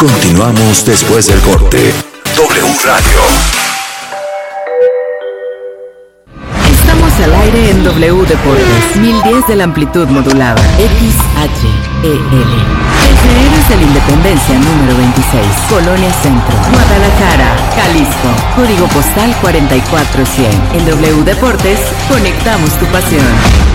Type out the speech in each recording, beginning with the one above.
Continuamos después del corte. W Radio. Estamos al aire en W Deportes, 1010 de la amplitud modulada, XHEL. Desde Héroes de la Independencia número 26, Colonia Centro, Guadalajara, Jalisco, código postal 44100. En W Deportes, conectamos tu pasión.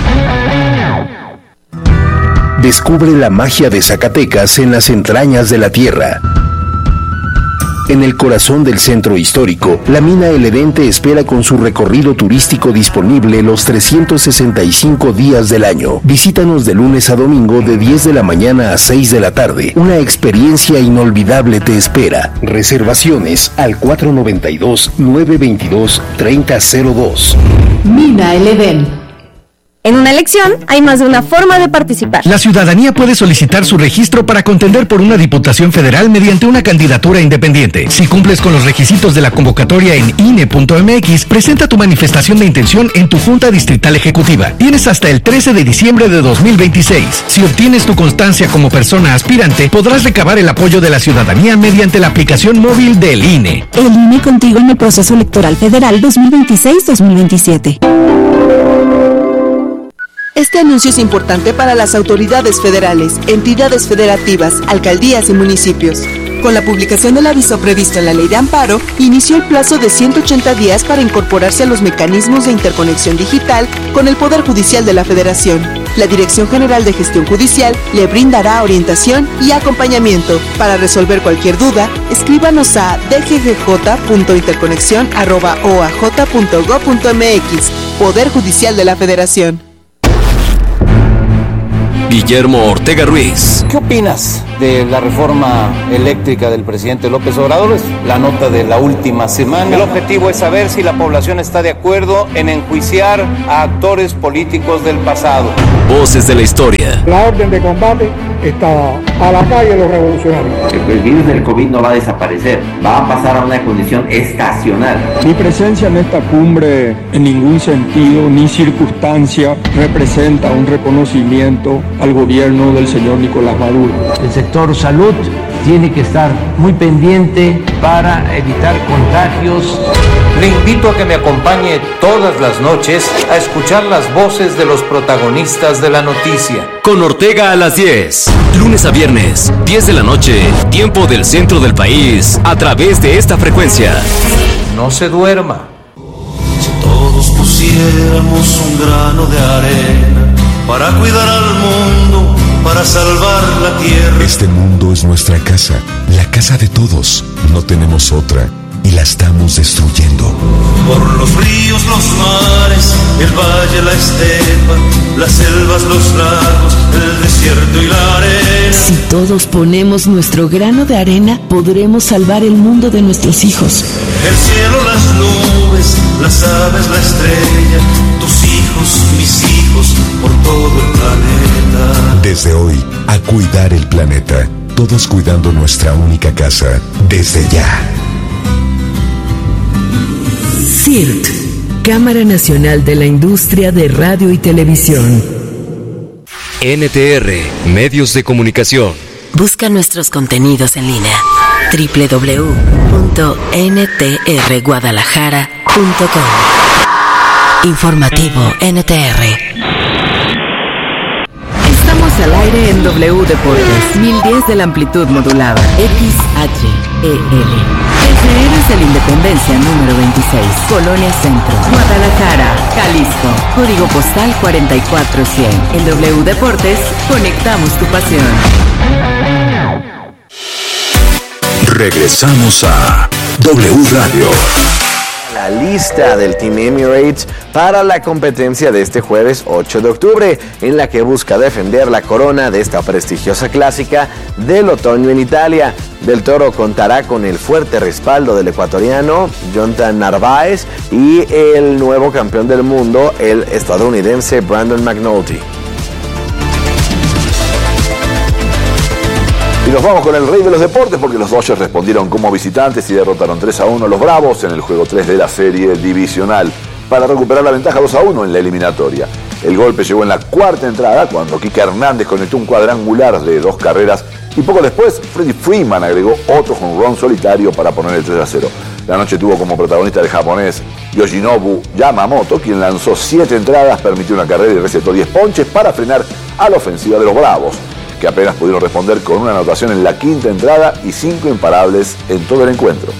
Descubre la magia de Zacatecas en las entrañas de la tierra. En el corazón del centro histórico, la mina El Edén te espera con su recorrido turístico disponible los 365 días del año. Visítanos de lunes a domingo de 10 de la mañana a 6 de la tarde. Una experiencia inolvidable te espera. Reservaciones al 492-922-3002. Mina El Edén. En una elección hay más de una forma de participar. La ciudadanía puede solicitar su registro para contender por una diputación federal mediante una candidatura independiente. Si cumples con los requisitos de la convocatoria en INE.mx, presenta tu manifestación de intención en tu Junta Distrital Ejecutiva. Tienes hasta el 13 de diciembre de 2026. Si obtienes tu constancia como persona aspirante, podrás recabar el apoyo de la ciudadanía mediante la aplicación móvil del INE. El INE contigo en el proceso electoral federal 2026-2027. Este anuncio es importante para las autoridades federales, entidades federativas, alcaldías y municipios. Con la publicación del aviso previsto en la Ley de Amparo, inició el plazo de 180 días para incorporarse a los mecanismos de interconexión digital con el Poder Judicial de la Federación. La Dirección General de Gestión Judicial le brindará orientación y acompañamiento. Para resolver cualquier duda, escríbanos a dggj.interconexión@oaj.gov.mx. Poder Judicial de la Federación. Guillermo Ortega Ruiz. ¿Qué opinas de la reforma eléctrica del presidente López Obrador? Es la nota de la última semana. El objetivo es saber si la población está de acuerdo en enjuiciar a actores políticos del pasado. Voces de la historia. La orden de combate está a la calle de los revolucionarios. El virus del COVID no va a desaparecer, va a pasar a una condición estacional. Mi presencia en esta cumbre en ningún sentido ni circunstancia representa un reconocimiento al gobierno del señor Nicolás Maduro. El sector salud tiene que estar muy pendiente para evitar contagios. Le invito a que me acompañe todas las noches a escuchar las voces de los protagonistas de la noticia. Con Ortega a las 10, lunes a viernes, 10 de la noche, tiempo del centro del país, a través de esta frecuencia. No se duerma. Si todos pusiéramos un grano de arena para cuidar al mundo, para salvar la tierra. Este mundo es nuestra casa, la casa de todos. No tenemos otra y la estamos destruyendo. Por los ríos, los mares, el valle, la estepa, las selvas, los lagos, el desierto y la arena. Si todos ponemos nuestro grano de arena, podremos salvar el mundo de nuestros hijos. El cielo, las nubes, las aves, la estrella, tus hijos, mis hijos, por todo el planeta. Desde hoy, a cuidar el planeta. Todos cuidando nuestra única casa. Desde ya. CIRT, Cámara Nacional de la Industria de Radio y Televisión. NTR, Medios de Comunicación. Busca nuestros contenidos en línea. www.ntrguadalajara.com. Informativo NTR. Estamos al aire en W Deportes, 1010 de la amplitud modulada, XHEL. Desde Héroes de la Independencia número 26, Colonia Centro, Guadalajara, Jalisco, código postal 44100. En W Deportes, conectamos tu pasión. Regresamos a W Radio. La lista del Team Emirates para la competencia de este jueves 8 de octubre, en la que busca defender la corona de esta prestigiosa clásica del otoño en Italia. Del Toro contará con el fuerte respaldo del ecuatoriano Jonathan Narváez y el nuevo campeón del mundo, el estadounidense Brandon McNulty. Y nos vamos con el rey de los deportes, porque los Dodgers respondieron como visitantes y derrotaron 3-1 a los Bravos en el juego 3 de la serie divisional para recuperar la ventaja 2-1 en la eliminatoria. El golpe llegó en la cuarta entrada cuando Quique Hernández conectó un cuadrangular de 2 carreras y poco después Freddie Freeman agregó otro jonrón solitario para poner el 3-0. La noche tuvo como protagonista el japonés Yoshinobu Yamamoto, quien lanzó 7 entradas, permitió una carrera y recetó 10 ponches para frenar a la ofensiva de los Bravos, que apenas pudieron responder con una anotación en la quinta entrada y 5 imparables en todo el encuentro.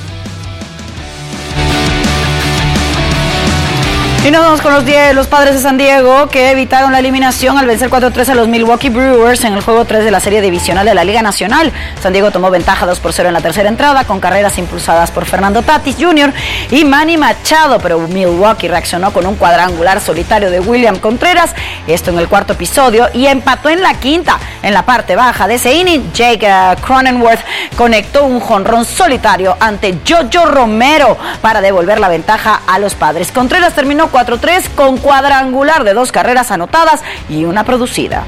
Y nos vamos con los Padres de San Diego, que evitaron la eliminación al vencer 4-3 a los Milwaukee Brewers en el juego 3 de la serie divisional de la Liga Nacional. San Diego tomó ventaja 2-0 en la tercera entrada, con carreras impulsadas por Fernando Tatis Jr. y Manny Machado, pero Milwaukee reaccionó con un cuadrangular solitario de William Contreras, esto en el cuarto episodio, y empató en la quinta. En la parte baja de ese inning, Jake Cronenworth conectó un jonrón solitario ante Jojo Romero para devolver la ventaja a los Padres. Contreras terminó 4-3 con cuadrangular de 2 carreras anotadas y una producida.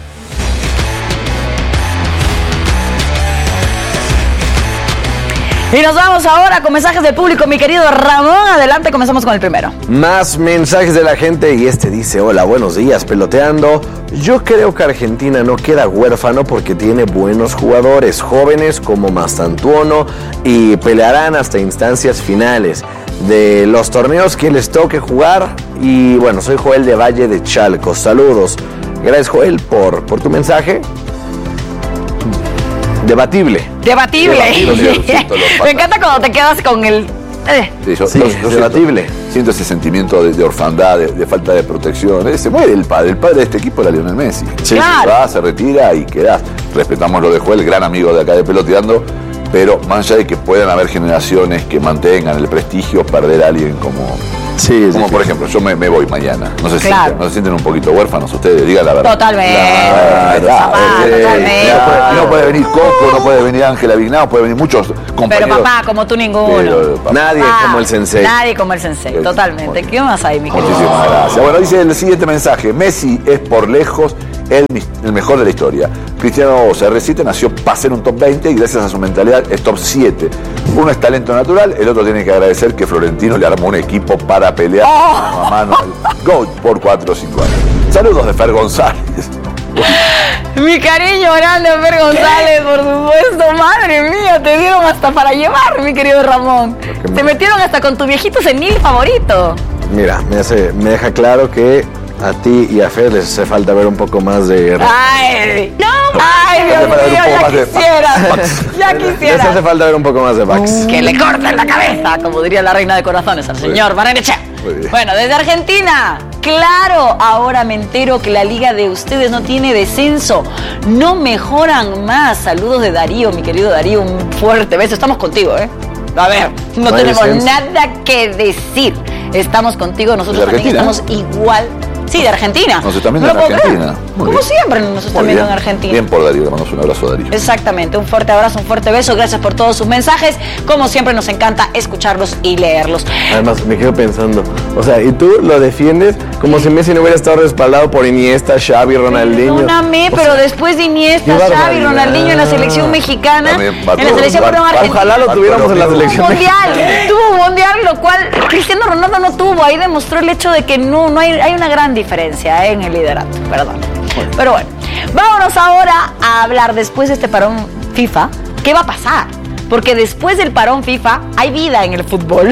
Y nos vamos ahora con mensajes del público, mi querido Ramón. Adelante, comenzamos con el primero. Más mensajes de la gente y este dice: hola, buenos días, peloteando. Yo creo que Argentina no queda huérfano porque tiene buenos jugadores, jóvenes como Mastantuono, y pelearán hasta instancias finales de los torneos que les toque jugar. Y bueno, soy Joel de Valle de Chalco. Saludos. Gracias, Joel, por tu mensaje. Debatible. Me encanta cuando te quedas con el... Sí, debatible. Siento ese sentimiento de orfandad, de falta de protección. Se muere el padre de este equipo era Lionel Messi. Claro. Se va, se retira y quedás. Respetamos lo de Joel, gran amigo de acá de Peloteando, pero más allá de que puedan haber generaciones que mantengan el prestigio, perder a alguien como por ejemplo, yo me voy mañana. ¿No se sienten un poquito huérfanos ustedes? Digan la verdad. Totalmente. Totalmente. No puede venir Coco, no puede venir Ángela Vignao, puede venir muchos compañeros. Pero papá, como tú ninguno. Nadie como el sensei. Nadie como el sensei, totalmente. ¿Qué más hay, mi querido? Muchísimas gracias. Bueno, dice el siguiente mensaje: Messi es por lejos el mejor de la historia. Cristiano CR7 nació para ser un top 20 y gracias a su mentalidad es top 7. Uno es talento natural, el otro tiene que agradecer que Florentino le armó un equipo para pelear mano a mano al GOAT por 4 o 5 años. Saludos de Fer González. Mi cariño grande, Fer González, por supuesto. Madre mía, te dieron hasta para llevar, mi querido Ramón. Te metieron hasta con tu viejito senil favorito. Mira, me deja claro que a ti y a Fer les hace falta ver un poco más de... ¡Ay! ¡No! ¡Ay, Dios mío! Ya quisiera. Les hace falta ver un poco más de Vax. Que le corten la cabeza, como diría la reina de corazones, al señor Barrenechea. Bueno, desde Argentina. Claro, ahora me entero que la liga de ustedes no tiene descenso. No mejoran más. Saludos de Darío, mi querido Darío. Un fuerte beso. Estamos contigo, ¿eh? A ver, no tenemos nada que decir. Estamos contigo. Nosotros también estamos igual. Sí, de Argentina. Nos están viendo en Argentina. Como siempre nos están viendo en Argentina. Bien por Darío, le mandamos un abrazo a Darío. Exactamente, un fuerte abrazo, un fuerte beso. Gracias por todos sus mensajes. Como siempre nos encanta escucharlos y leerlos. Además, me quedo pensando, o sea, y tú lo defiendes como si Messi no hubiera estado respaldado por Iniesta, Xavi, Ronaldinho. Perdóname, pero después deIniesta, Xavi, Ronaldinho en la selección mexicana, en la selección argentina. Ojalá lo tuviéramos en la selección mundial. Tuvo un mundial, lo cual Cristiano Ronaldo no tuvo. Ahí demostró el hecho de que no hay una gran diferencia en el liderato, perdón. Pero bueno, vámonos ahora a hablar después de este parón FIFA. ¿Qué va a pasar? Porque después del parón FIFA hay vida en el fútbol.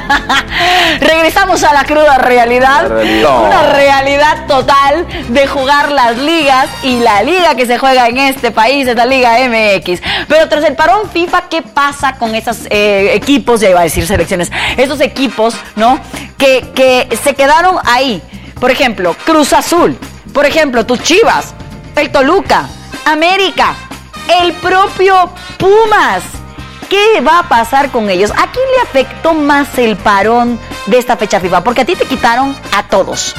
Regresamos a la cruda realidad. Una realidad total de jugar las ligas, y la liga que se juega en este país es la Liga MX. Pero tras el parón FIFA, ¿qué pasa con esos equipos? Ya iba a decir selecciones. Esos equipos, ¿no? Que se quedaron ahí. Por ejemplo, Cruz Azul. Por ejemplo, tus Chivas. El Toluca. América. El propio Pumas. ¿Qué va a pasar con ellos? ¿A quién le afectó más el parón de esta fecha FIFA? Porque a ti te quitaron a todos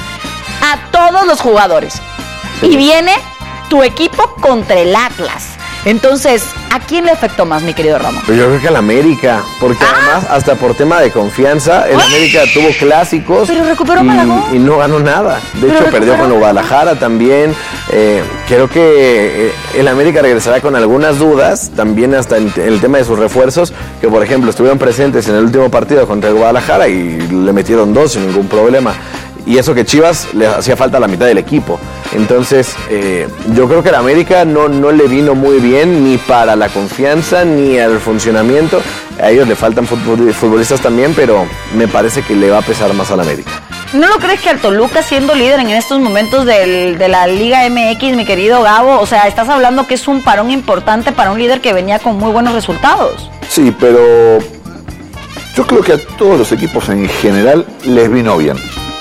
los jugadores. Sí. Y viene tu equipo contra el Atlas. Entonces, ¿a quién le afectó más, mi querido Ramón? Yo creo que al América, porque además, hasta por tema de confianza, el América tuvo clásicos. Pero recuperó Malagón. Y no ganó nada. De hecho, perdió con el Guadalajara también. Creo que el América regresará con algunas dudas, también hasta en el tema de sus refuerzos, que por ejemplo estuvieron presentes en el último partido contra el Guadalajara y le metieron 2 sin ningún problema. Y eso que Chivas le hacía falta a la mitad del equipo. Entonces, yo creo que a la América no le vino muy bien ni para la confianza ni al funcionamiento. A ellos le faltan futbolistas también, pero me parece que le va a pesar más a la América. ¿No lo crees que al Toluca, siendo líder en estos momentos de la Liga MX, mi querido Gabo, o sea, estás hablando que es un parón importante para un líder que venía con muy buenos resultados? Sí, pero yo creo que a todos los equipos en general les vino bien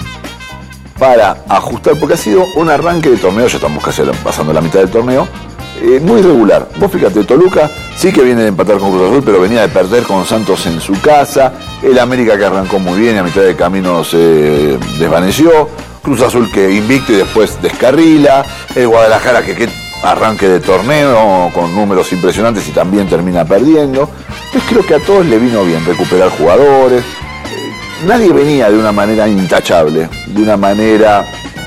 para ajustar, porque ha sido un arranque de torneo, ya estamos casi pasando la mitad del torneo, muy irregular. Vos fíjate, Toluca sí que viene de empatar con Cruz Azul, pero venía de perder con Santos en su casa. El América, que arrancó muy bien y a mitad de camino se desvaneció. Cruz Azul, que invicto y después descarrila. El Guadalajara, que arranque de torneo con números impresionantes y también termina perdiendo. Entonces creo que a todos le vino bien recuperar jugadores. Nadie venía de una manera intachable, de una manera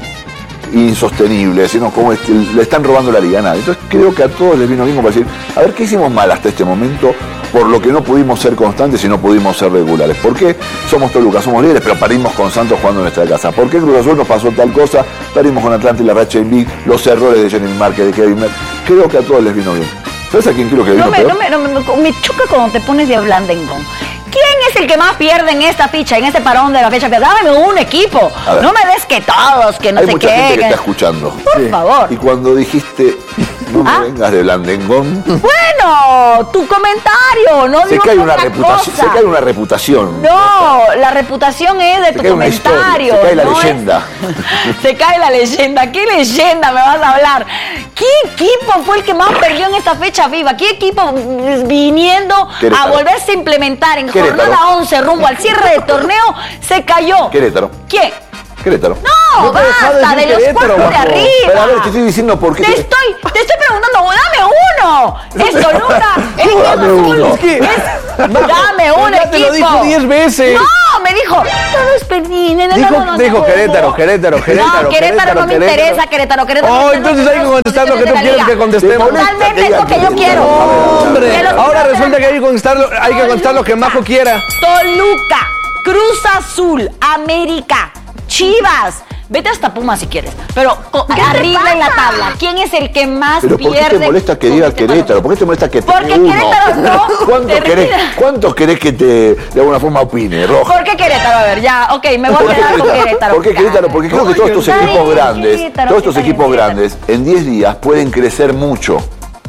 insostenible, sino como le están robando la liga a nadie. Entonces creo que a todos les vino bien como decir, a ver, ¿qué hicimos mal hasta este momento? Por lo que no pudimos ser constantes y no pudimos ser regulares. ¿Por qué somos Toluca, somos líderes, pero perdimos con Santos jugando en nuestra casa? ¿Por qué Cruz Azul nos pasó tal cosa? Perdimos con Atlanta y la racha invicta, los errores de Jenny Márquez, de Kevin Mer. Creo que a todos les vino bien. ¿Sabes a quién creo que vino peor? Me choca cuando te pones de blandengón. ¿Quién es el que más pierde en esta ficha, en este parón de la fecha? Dame un equipo. No me des que todos, que no sé qué. Hay mucha gente que está escuchando. Por favor. Y cuando dijiste, no me vengas de blandengón. Bueno, tu comentario, no digo otra cosa. Se cae una reputación. No, la reputación es de tu comentario. Se cae la leyenda. Se cae la leyenda. ¿Qué leyenda me vas a hablar? ¿Qué equipo fue el que más perdió en esta fecha viva? ¿Qué equipo viniendo a volverse a implementar en jornada 11 rumbo al cierre del torneo se cayó? Querétaro. ¿Quién? Querétaro. No, basta, de los cuatro de arriba. Pero a ver, te estoy diciendo por qué. Te estoy preguntando, dame uno. Es Toluca, es Cruz Azul. Dame un equipo. Te lo dijo 10 veces. No, me dijo, todos perdí. Dijo Querétaro. No, Querétaro no me interesa, Querétaro. Oh, entonces hay que contestar lo que tú quieres que contestemos. Totalmente es lo que yo quiero. Hombre, ahora resulta que hay que contestar lo que Majo quiera. Toluca, Cruz Azul, América, Chivas. Vete hasta Pumas si quieres, pero arriba en la tabla. ¿Quién es el que más pierde? ¿Pero por qué te molesta que diga Querétaro? ¿Por qué te molesta que te Porque Querétaro no. ¿Cuántos querés que te de alguna forma opine, Roja? ¿Por qué Querétaro? A ver, ya, ok, me voy a quedar con Querétaro. ¿Por qué Querétaro? Porque creo que todos estos equipos grandes en 10 días pueden crecer mucho.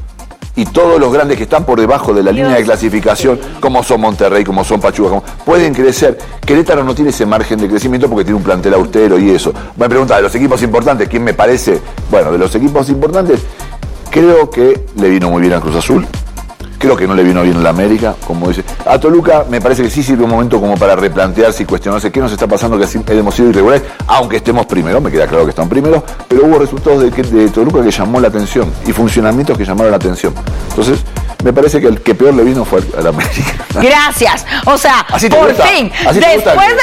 Y todos los grandes que están por debajo de la línea de clasificación, como son Monterrey, como son Pachuca, pueden crecer. Querétaro no tiene ese margen de crecimiento porque tiene un plantel austero y eso. Me pregunta, de los equipos importantes, ¿quién me parece? Bueno, de los equipos importantes, creo que le vino muy bien a Cruz Azul. Creo que no le vino bien a la América, como dice. A Toluca me parece que sí sirve un momento como para replantearse y cuestionarse qué nos está pasando, que hemos sido irregulares, aunque estemos primero, me queda claro que están primeros, pero hubo resultados de Toluca que llamó la atención y funcionamientos que llamaron la atención. Entonces, me parece que el que peor le vino fue a la América. Gracias. O sea, por fin, después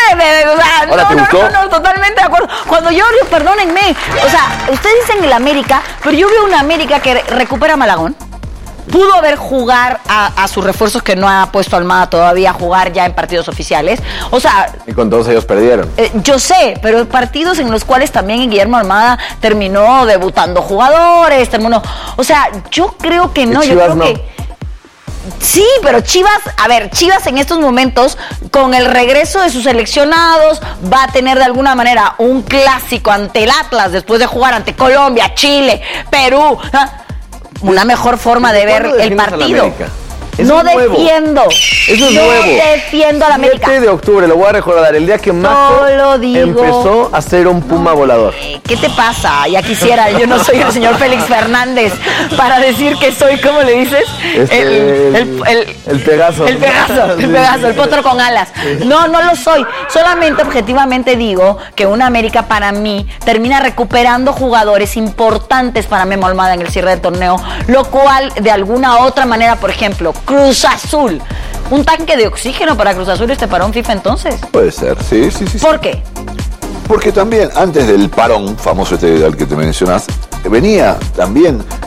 no, totalmente de acuerdo. Cuando yo, perdónenme, o sea, ustedes dicen el América, pero yo veo una América que recupera a Malagón. Pudo haber jugar a sus refuerzos que no ha puesto Almada todavía a jugar ya en partidos oficiales. O sea... Y con todos ellos perdieron. Yo sé, pero partidos en los cuales también Guillermo Almada terminó debutando jugadores, o sea, yo creo que no, yo creo que... Sí, pero Chivas en estos momentos, con el regreso de sus seleccionados, va a tener de alguna manera un clásico ante el Atlas después de jugar ante Colombia, Chile, Perú... Una mejor forma de ver el partido. No defiendo. Eso es nuevo. Defiendo a la América. 7 de octubre, lo voy a recordar, el día que Majo empezó a ser un puma volador. ¿Qué te pasa? Ya quisiera, yo no soy el señor Félix Fernández para decir que soy, ¿cómo le dices? El Pegaso. El Pegaso, el potro con alas. No lo soy. Solamente objetivamente digo que una América para mí termina recuperando jugadores importantes para Memo Almada en el cierre del torneo, lo cual de alguna otra manera, por ejemplo, Cruz Azul. ¿Un tanque de oxígeno para Cruz Azul este parón FIFA entonces? Puede ser, sí. ¿Por qué? Porque también, antes del parón famoso al que te mencionas, venía también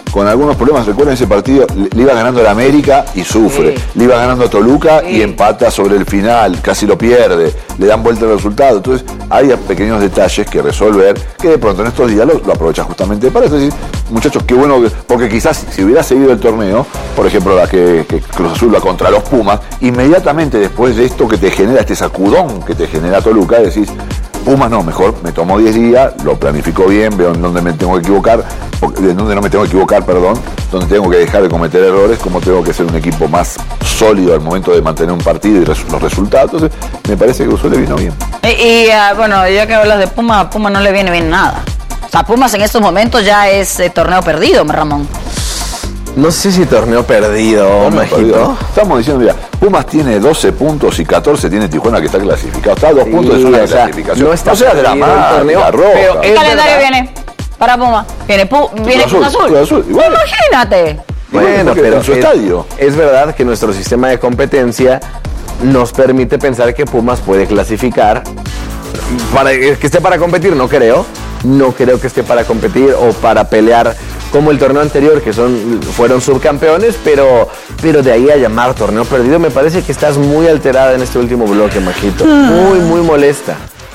con algunos problemas. Recuerden ese partido, le iba ganando el América y sufre. Sí. Le iba ganando a Toluca Sí. y empata sobre el final, casi lo pierde. Le dan vuelta el resultado. Entonces, hay pequeños detalles que resolver, que de pronto en estos días lo aprovecha justamente para eso. Es decir, muchachos, qué bueno, porque quizás si hubiera seguido el torneo, por ejemplo, la que Cruz Azul va contra los Pumas, inmediatamente después de esto que te genera, este sacudón que te genera Toluca, decís, Pumas no, mejor me tomo 10 días, lo planifico bien, veo en dónde me tengo que equivocar, en dónde no me tengo que equivocar, perdón, dónde tengo que dejar de cometer errores, cómo tengo que ser un equipo más sólido al momento de mantener un partido y los resultados. Entonces, me parece que Cruz le vino bien. Bueno, ya que hablas de Pumas, a Pumas no le viene bien nada. O sea, Pumas en estos momentos ya es torneo perdido, Ramón. No sé si torneo perdido, Majito. Estamos diciendo, mira, Pumas tiene 12 puntos y 14 tiene Tijuana, que está clasificado. Está a 2 puntos de zona de clasificación. No está de la torneo, roja. ¿Qué calendario viene para Pumas? Viene Cruz Azul. Imagínate. Bueno, pero en su estadio. Es verdad que nuestro sistema de competencia nos permite pensar que Pumas puede clasificar. Para que esté para competir, no creo. No creo que esté para competir o para pelear como el torneo anterior, que fueron subcampeones, pero de ahí a llamar torneo perdido, me parece que estás muy alterada en este último bloque, Majito. Muy molesta.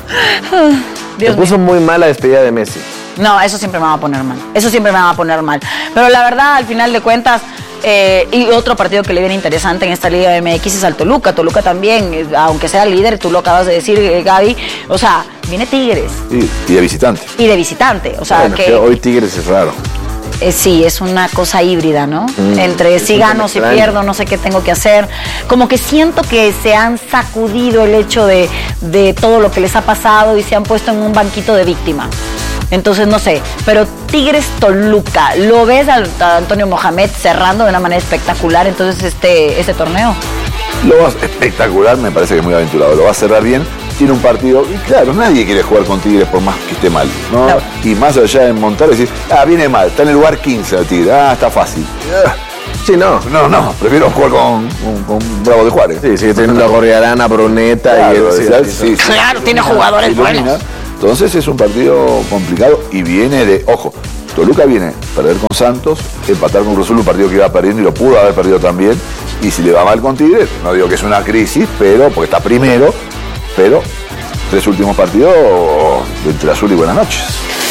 Te puso muy mal la despedida de Messi. No, eso siempre me va a poner mal. Pero la verdad, al final de cuentas, y otro partido que le viene interesante en esta Liga MX es al Toluca. Toluca también, aunque sea líder, tú lo acabas de decir, Gaby, o sea, viene Tigres. Y de visitante. O sea, bueno, que hoy Tigres es raro. Sí, es una cosa híbrida, ¿no? Entre si gano, si pierdo, no sé qué tengo que hacer. Como que siento que se han sacudido el hecho de todo lo que les ha pasado y se han puesto en un banquito de víctima. Entonces, no sé, pero Tigres Toluca, ¿lo ves a Antonio Mohamed cerrando de una manera espectacular entonces este torneo? Lo va espectacular, me parece que es muy aventurado. Lo va a cerrar bien. Tiene un partido, y claro, nadie quiere jugar con Tigres por más que esté mal, ¿no? Y más allá de montar, decir, viene mal, está en el lugar 15 el Tigre, está fácil. Sí, no, prefiero jugar con Bravo de Juárez. Sí, tiene la Gorriarana, Bruneta, claro, y claro, tiene jugadores buenos. Entonces es un partido complicado y viene de, ojo, Toluca viene a perder con Santos, empatar con Cruz Azul, un partido que iba perdiendo y lo pudo haber perdido también. Y si le va mal con Tigres, no digo que es una crisis, pero porque está primero, pero 3 últimos partidos entre Azul y Buenas noches.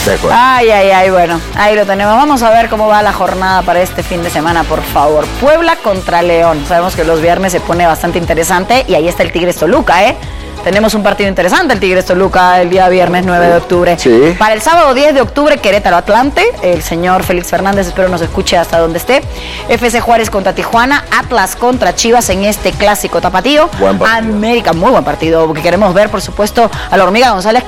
Bueno, ahí lo tenemos. Vamos a ver cómo va la jornada para este fin de semana, por favor. Puebla contra León. Sabemos que los viernes se pone bastante interesante y ahí está el Tigres Toluca, Tenemos un partido interesante, el Tigres Toluca, el día viernes 9 de octubre. Sí. Para el sábado 10 de octubre, Querétaro Atlante. El señor Félix Fernández, espero nos escuche hasta donde esté. FC Juárez contra Tijuana. Atlas contra Chivas en este clásico tapatío. América, muy buen partido, porque queremos ver, por supuesto, a la Hormiga González,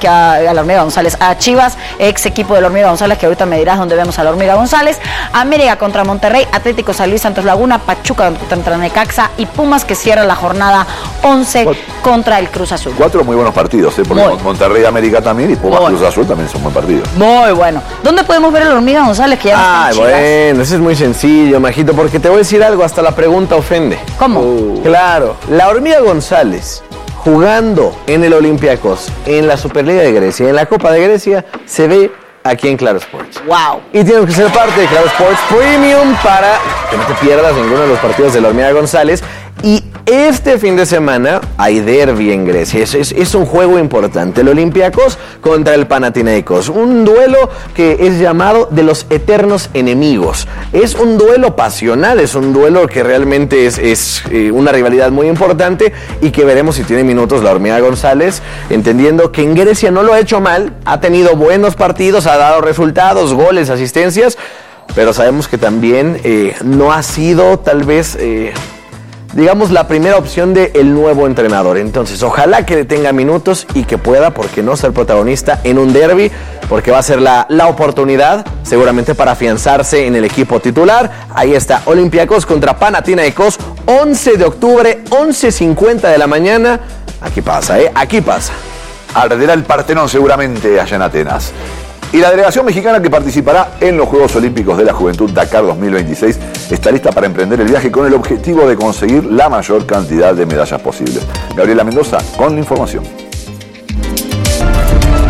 a Chivas, ex equipo de la Hormiga González, que ahorita me dirás dónde vemos a la Hormiga González. América contra Monterrey, Atlético San Luis Santos Laguna, Pachuca contra Necaxa y Pumas, que cierra la jornada 11 contra el Cruz Azul. 4 muy buenos partidos, porque Monterrey América también y Pumas Cruz Azul también son buen partidos. Muy bueno. ¿Dónde podemos ver a la Hormiga González? Que ya bueno, eso es muy sencillo, Majito, porque te voy a decir algo, hasta la pregunta ofende. ¿Cómo? Claro, la Hormiga González, jugando en el Olympiacos, en la Superliga de Grecia, en la Copa de Grecia, se ve aquí en Claro Sports. ¡Wow! Y tienes que ser parte de Claro Sports Premium para que no te pierdas ninguno de los partidos de la Hormiga González. Y este fin de semana hay derbi en Grecia. Es un juego importante. El Olympiacos contra el Panathinaikos. Un duelo que es llamado de los eternos enemigos. Es un duelo pasional, es un duelo que realmente es una rivalidad muy importante y que veremos si tiene minutos la Hormiga González, entendiendo que en Grecia no lo ha hecho mal, ha tenido buenos partidos, ha dado resultados, goles, asistencias, pero sabemos que también no ha sido tal vez... digamos, la primera opción del nuevo entrenador. Entonces, ojalá que le tenga minutos y que pueda, porque no, ser protagonista en un derbi, porque va a ser la oportunidad, seguramente, para afianzarse en el equipo titular. Ahí está, Olympiacos contra Panathinaikos, 11 de octubre, 11:50 de la mañana. Aquí pasa, aquí pasa. Arderá el Partenón seguramente allá en Atenas. Y la delegación mexicana que participará en los Juegos Olímpicos de la Juventud Dakar 2026 está lista para emprender el viaje con el objetivo de conseguir la mayor cantidad de medallas posibles. Gabriela Mendoza con la información.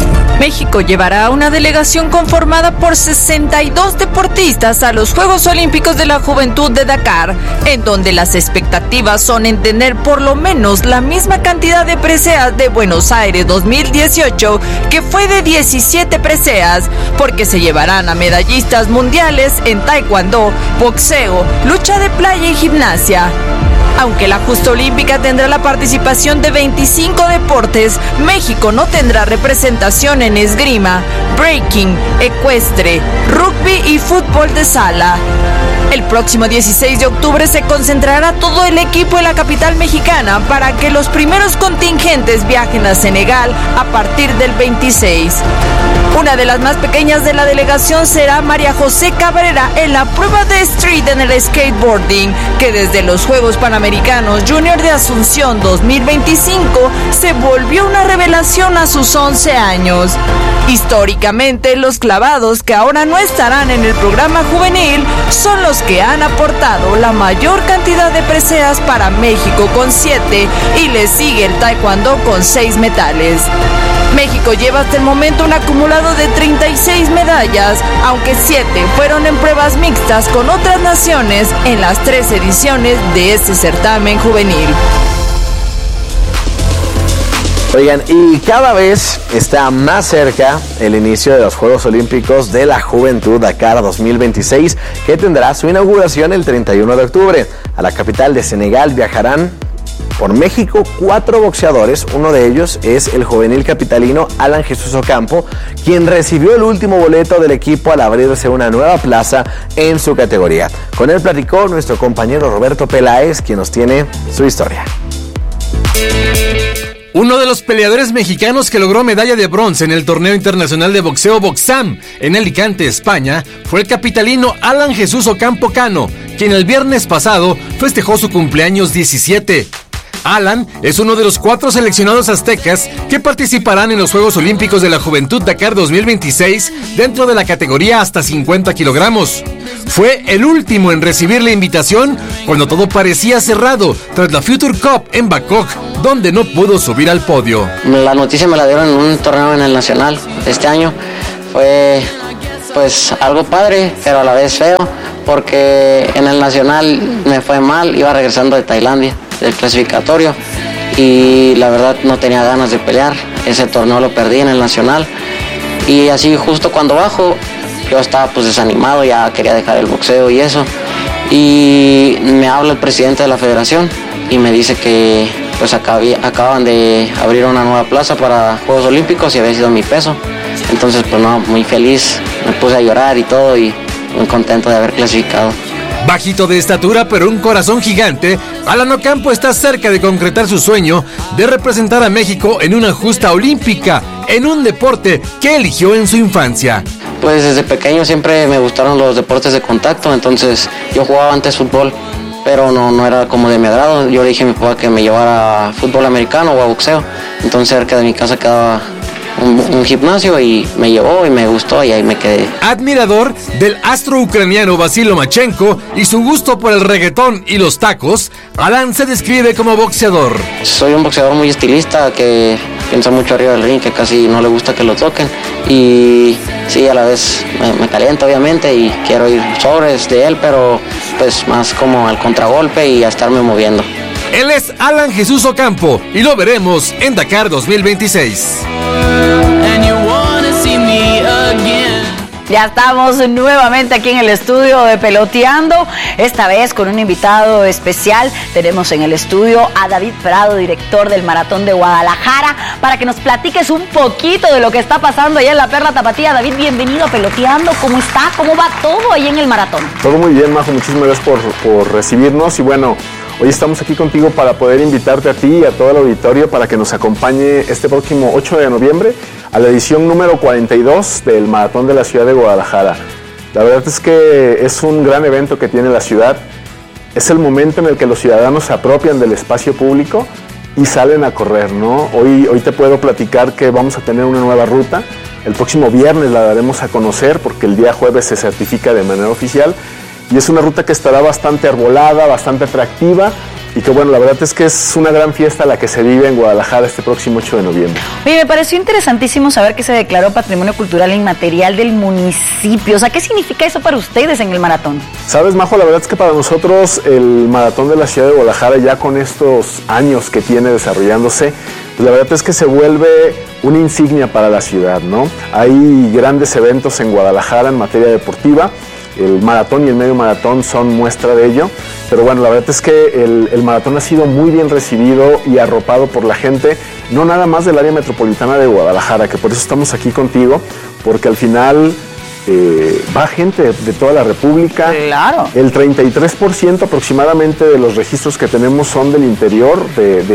México llevará una delegación conformada por 62 deportistas a los Juegos Olímpicos de la Juventud de Dakar, en donde las expectativas son en tener por lo menos la misma cantidad de preseas de Buenos Aires 2018, que fue de 17 preseas, porque se llevarán a medallistas mundiales en taekwondo, boxeo, lucha de playa y gimnasia. Aunque la justa olímpica tendrá la participación de 25 deportes, México no tendrá representación en esgrima, breaking, ecuestre, rugby y fútbol de sala. El próximo 16 de octubre se concentrará todo el equipo en la capital mexicana para que los primeros contingentes viajen a Senegal a partir del 26. Una de las más pequeñas de la delegación será María José Cabrera en la prueba de street en el skateboarding, que desde los Juegos Panamericanos Junior de Asunción 2025 se volvió una revelación a sus 11 años. Históricamente, los clavados, que ahora no estarán en el programa juvenil, son los que han aportado la mayor cantidad de preseas para México con 7, y le sigue el taekwondo con 6 metales. México lleva hasta el momento un acumulado de 36 medallas, aunque 7 fueron en pruebas mixtas con otras naciones en las 3 ediciones de este certamen juvenil. Oigan, y cada vez está más cerca el inicio de los Juegos Olímpicos de la Juventud Dakar 2026, que tendrá su inauguración el 31 de octubre. A la capital de Senegal viajarán por México 4 boxeadores. Uno de ellos es el juvenil capitalino Alan Jesús Ocampo, quien recibió el último boleto del equipo al abrirse una nueva plaza en su categoría. Con él platicó nuestro compañero Roberto Peláez, quien nos tiene su historia. Uno de los peleadores mexicanos que logró medalla de bronce en el torneo internacional de boxeo Boxam en Alicante, España, fue el capitalino Alan Jesús Ocampo Cano, quien el viernes pasado festejó su cumpleaños 17. Alan es uno de los 4 seleccionados aztecas que participarán en los Juegos Olímpicos de la Juventud Dakar 2026 dentro de la categoría hasta 50 kilogramos. Fue el último en recibir la invitación cuando todo parecía cerrado tras la Future Cup en Bangkok, donde no pudo subir al podio. La noticia me la dieron en un torneo en el Nacional este año. Fue pues algo padre, pero a la vez feo, porque en el Nacional me fue mal, iba regresando de Tailandia, del clasificatorio, y la verdad no tenía ganas de pelear. Ese torneo lo perdí en el Nacional, y así justo cuando bajo yo estaba pues desanimado, ya quería dejar el boxeo y eso, y me habla el presidente de la federación y me dice que pues acaban de abrir una nueva plaza para Juegos Olímpicos y había sido mi peso. Entonces pues no, muy feliz, me puse a llorar y todo, y muy contento de haber clasificado. Bajito de estatura pero un corazón gigante, Alan Ocampo está cerca de concretar su sueño de representar a México en una justa olímpica, en un deporte que eligió en su infancia. Pues desde pequeño siempre me gustaron los deportes de contacto, entonces yo jugaba antes fútbol, pero no era como de mi agrado. Yo le dije a mi papá que me llevara a fútbol americano o a boxeo, entonces cerca de mi casa quedaba un gimnasio y me llevó y me gustó y ahí me quedé. Admirador del astro ucraniano Vasily Lomachenko y su gusto por el reggaetón y los tacos, Alan se describe como boxeador. Soy un boxeador muy estilista que piensa mucho arriba del ring, que casi no le gusta que lo toquen, y sí, a la vez me calienta obviamente y quiero ir sobres de él, pero pues más como al contragolpe y a estarme moviendo. Él es Alan Jesús Ocampo y lo veremos en Dakar 2026. Ya estamos nuevamente aquí en el estudio de Peloteando, esta vez con un invitado especial. Tenemos en el estudio a David Prado, director del Maratón de Guadalajara, para que nos platiques un poquito de lo que está pasando allá en la Perla Tapatía. David, bienvenido a Peloteando. ¿Cómo está? ¿Cómo va todo ahí en el maratón? Todo muy bien, Majo. Muchísimas gracias por recibirnos. Y bueno, hoy estamos aquí contigo para poder invitarte a ti y a todo el auditorio para que nos acompañe este próximo 8 de noviembre a la edición número 42 del Maratón de la Ciudad de Guadalajara. La verdad es que es un gran evento que tiene la ciudad. Es el momento en el que los ciudadanos se apropian del espacio público y salen a correr, ¿no? Hoy te puedo platicar que vamos a tener una nueva ruta. El próximo viernes la daremos a conocer porque el día jueves se certifica de manera oficial. Y es una ruta que estará bastante arbolada, bastante atractiva, y que bueno, la verdad es que es una gran fiesta la que se vive en Guadalajara este próximo 8 de noviembre. Oye, me pareció interesantísimo saber que se declaró Patrimonio Cultural Inmaterial del municipio. O sea, ¿qué significa eso para ustedes en el maratón? Sabes, Majo, la verdad es que para nosotros el maratón de la ciudad de Guadalajara, ya con estos años que tiene desarrollándose, pues la verdad es que se vuelve una insignia para la ciudad, ¿no? Hay grandes eventos en Guadalajara en materia deportiva. El maratón y el medio maratón son muestra de ello, pero bueno, la verdad es que el maratón ha sido muy bien recibido y arropado por la gente, no nada más del área metropolitana de Guadalajara, que por eso estamos aquí contigo, porque al final va gente de toda la República. Claro. El 33% aproximadamente de los registros que tenemos son del interior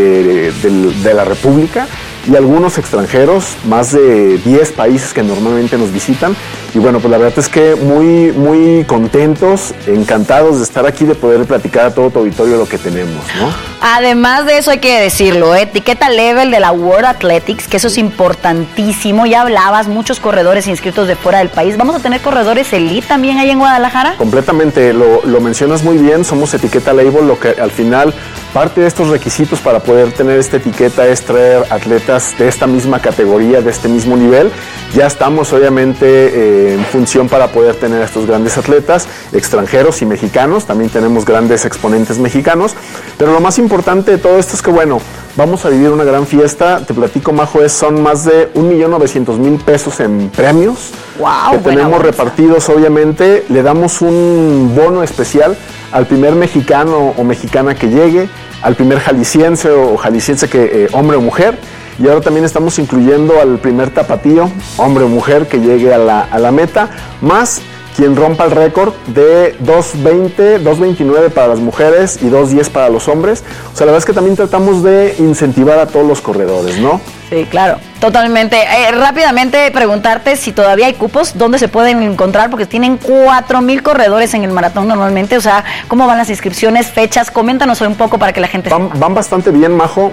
de la República, y algunos extranjeros, más de 10 países que normalmente nos visitan. Y bueno, pues la verdad es que muy, muy contentos, encantados de estar aquí, de poder platicar a todo tu auditorio lo que tenemos, ¿no? Además de eso hay que decirlo, etiqueta level de la World Athletics, que eso es importantísimo. Ya hablabas, muchos corredores inscritos de fuera del país. ¿Vamos a tener corredores elite también ahí en Guadalajara? Completamente, lo mencionas muy bien, somos etiqueta label, lo que al final parte de estos requisitos para poder tener esta etiqueta es traer atletas de esta misma categoría, de este mismo nivel. Ya estamos obviamente en función para poder tener a estos grandes atletas, extranjeros y mexicanos, también tenemos grandes exponentes mexicanos, pero lo más importante de todo esto es que bueno, vamos a vivir una gran fiesta. Te platico, Majo, son más de 1.900.000 pesos en premios. Wow, que tenemos repartidos, obviamente. Le damos un bono especial al primer mexicano o mexicana que llegue, al primer jalisciense o jalisciense que hombre o mujer. Y ahora también estamos incluyendo al primer tapatío, hombre o mujer, que llegue a la meta, más quien rompa el récord de 2.20, 2.29 para las mujeres y 2.10 para los hombres. O sea, la verdad es que también tratamos de incentivar a todos los corredores, ¿no? Sí, claro, totalmente. Rápidamente preguntarte si todavía hay cupos, ¿dónde se pueden encontrar? Porque tienen 4,000 corredores en el maratón normalmente. O sea, ¿cómo van las inscripciones, fechas? Coméntanos un poco para que la gente sepa. Van bastante bien, Majo.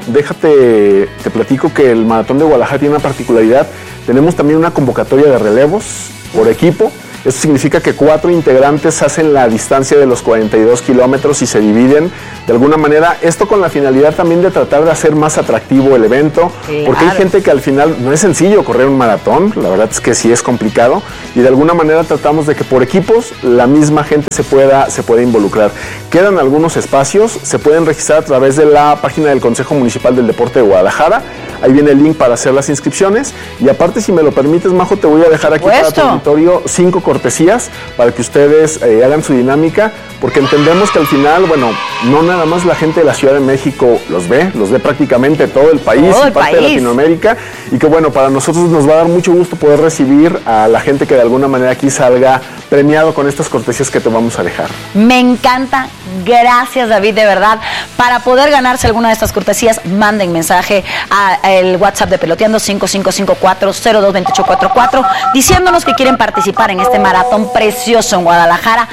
Te platico que el maratón de Guadalajara tiene una particularidad. Tenemos también una convocatoria de relevos por equipo. Esto significa que 4 integrantes hacen la distancia de los 42 kilómetros y se dividen de alguna manera. Esto con la finalidad también de tratar de hacer más atractivo el evento, claro, porque hay gente que al final no es sencillo correr un maratón, la verdad es que sí es complicado, y de alguna manera tratamos de que por equipos la misma gente se pueda involucrar. Quedan algunos espacios, se pueden registrar a través de la página del Consejo Municipal del Deporte de Guadalajara. Ahí viene el link para hacer las inscripciones. Y aparte, si me lo permites, Majo, te voy a dejar aquí para tu auditorio 5 cortesías para que ustedes hagan su dinámica, porque entendemos que al final, bueno, no nada más la gente de la Ciudad de México los ve prácticamente todo el país y parte de Latinoamérica, y que bueno, para nosotros nos va a dar mucho gusto poder recibir a la gente que de alguna manera aquí salga premiado con estas cortesías que te vamos a dejar. Me encanta, gracias David, de verdad. Para poder ganarse alguna de estas cortesías, manden mensaje al WhatsApp de Peloteando 5554-022844 diciéndonos que quieren participar en este maratón precioso en Guadalajara.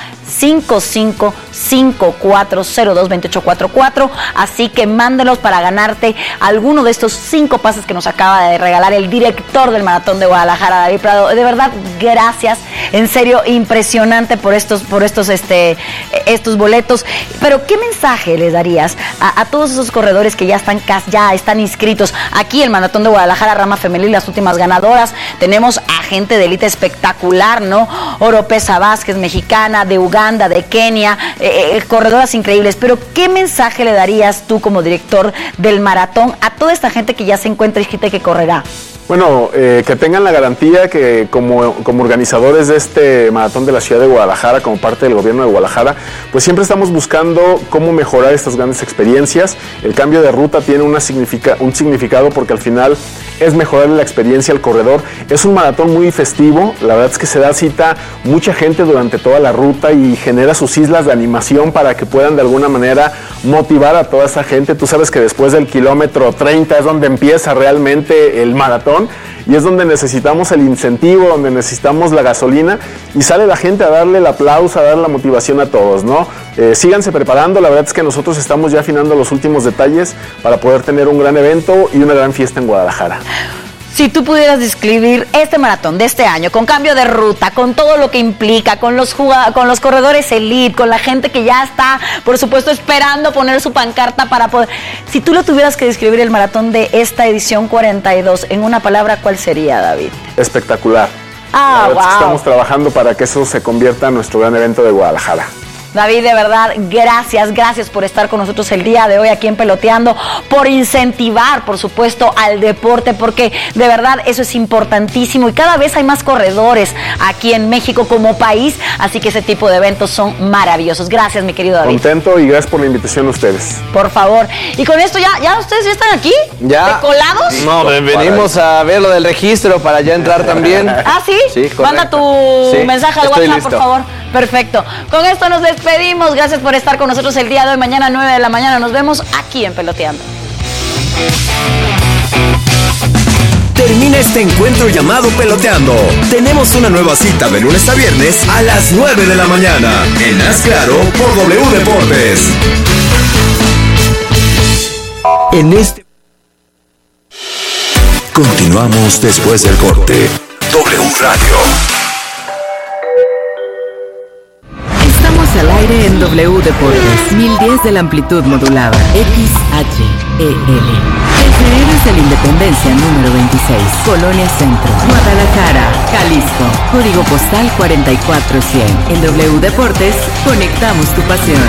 5554-022844. Así que mándelos para ganarte alguno de estos 5 pases que nos acaba de regalar el director del Maratón de Guadalajara, David Prado. De verdad, gracias. En serio, impresionante por estos boletos. Pero ¿qué mensaje les darías a todos esos corredores que ya están inscritos? Aquí el Maratón de Guadalajara, rama femenil, las últimas ganadoras. Tenemos a gente de élite espectacular, ¿no? Oropesa Vázquez, mexicana, de Uganda, de Kenia, corredoras increíbles. Pero ¿qué mensaje le darías tú como director del maratón a toda esta gente que ya se encuentra inscrita y que correrá? Bueno, que tengan la garantía que como organizadores de este maratón de la ciudad de Guadalajara, como parte del gobierno de Guadalajara, pues siempre estamos buscando cómo mejorar estas grandes experiencias. El cambio de ruta tiene un significado porque al final es mejorar la experiencia al corredor. Es un maratón muy festivo, la verdad es que se da cita mucha gente durante toda la ruta y genera sus islas de animación para que puedan de alguna manera motivar a toda esa gente. Tú sabes que después del kilómetro 30 es donde empieza realmente el maratón y es donde necesitamos el incentivo, donde necesitamos la gasolina y sale la gente a darle el aplauso, a darle la motivación a todos, ¿no? Síganse preparando, la verdad es que nosotros estamos ya afinando los últimos detalles para poder tener un gran evento y una gran fiesta en Guadalajara. Si tú pudieras describir este maratón de este año, con cambio de ruta, con todo lo que implica, con los corredores elite, con la gente que ya está, por supuesto, esperando poner su pancarta para poder... Si tú lo tuvieras que describir el maratón de esta edición 42 en una palabra, ¿cuál sería, David? Espectacular. Wow. Estamos trabajando para que eso se convierta en nuestro gran evento de Guadalajara. David, de verdad, gracias por estar con nosotros el día de hoy aquí en Peloteando, por incentivar, por supuesto, al deporte, porque de verdad eso es importantísimo y cada vez hay más corredores aquí en México como país, así que ese tipo de eventos son maravillosos. Gracias, mi querido David. Contento y gracias por la invitación a ustedes. Por favor. Y con esto ya ustedes ya están aquí, ¿ya colados? No, venimos a ver lo del registro para ya entrar también. ¿Ah, sí? Sí, correcto. Manda tu mensaje al WhatsApp, listo. Por favor. Perfecto. Con esto nos despedimos. Gracias por estar con nosotros el día de hoy. Mañana 9 de la mañana nos vemos aquí en Peloteando. Termina este encuentro llamado Peloteando. Tenemos una nueva cita de lunes a viernes a las 9 de la mañana. En Haz Claro por W Deportes. En este... Continuamos después del corte. W Radio. Estamos al aire en W Deportes, 1010 de la amplitud modulada, XHEL. Desde Héroes de la Independencia número 26, Colonia Centro, Guadalajara, Jalisco, código postal 44100. En W Deportes, conectamos tu pasión.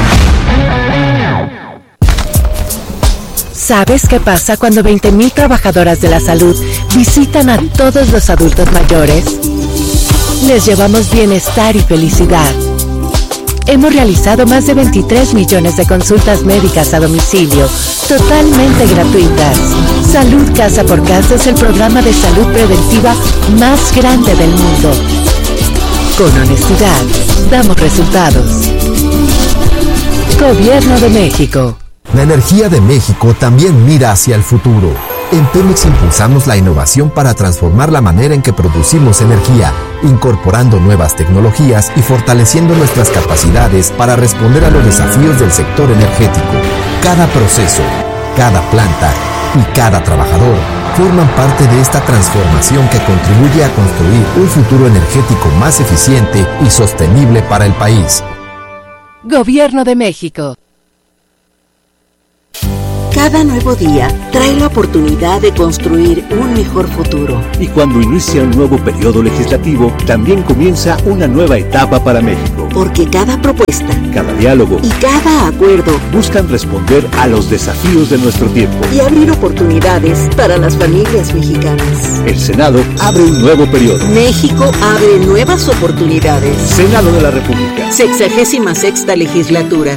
¿Sabes qué pasa cuando 20,000 trabajadoras de la salud visitan a todos los adultos mayores? Les llevamos bienestar y felicidad. Hemos realizado más de 23 millones de consultas médicas a domicilio, totalmente gratuitas. Salud Casa por Casa es el programa de salud preventiva más grande del mundo. Con honestidad, damos resultados. Gobierno de México. La energía de México también mira hacia el futuro. En Pemex impulsamos la innovación para transformar la manera en que producimos energía, incorporando nuevas tecnologías y fortaleciendo nuestras capacidades para responder a los desafíos del sector energético. Cada proceso, cada planta y cada trabajador forman parte de esta transformación que contribuye a construir un futuro energético más eficiente y sostenible para el país. Gobierno de México. Cada nuevo día trae la oportunidad de construir un mejor futuro. Y cuando inicia un nuevo periodo legislativo, también comienza una nueva etapa para México. Porque cada propuesta, cada diálogo y cada acuerdo buscan responder a los desafíos de nuestro tiempo y abrir oportunidades para las familias mexicanas. El Senado abre un nuevo periodo. México abre nuevas oportunidades. Senado de la República. 66ª legislatura.